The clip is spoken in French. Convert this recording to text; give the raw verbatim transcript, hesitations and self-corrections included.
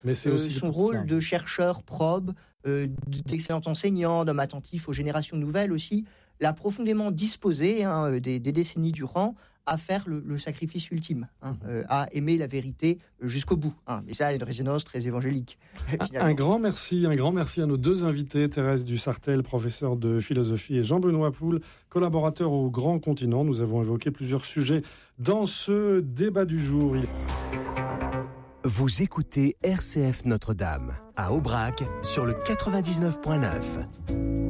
Mais c'est euh, aussi son rôle ça. de chercheur probe, euh, d'excellent enseignant, d'homme attentif aux générations nouvelles aussi, l'a profondément disposé hein, des, des décennies durant à faire le, le sacrifice ultime, hein, mmh. euh, à aimer la vérité jusqu'au bout. Hein. Mais ça a une résonance très évangélique. Un, un grand merci, un grand merci à nos deux invités, Thérèse Dussartel, professeure de philosophie, et Jean-Benoît Poul, collaborateur au Grand Continent. Nous avons évoqué plusieurs sujets dans ce débat du jour. Vous écoutez R C F Notre-Dame, à Aubrac, sur le quatre-vingt-dix-neuf point neuf.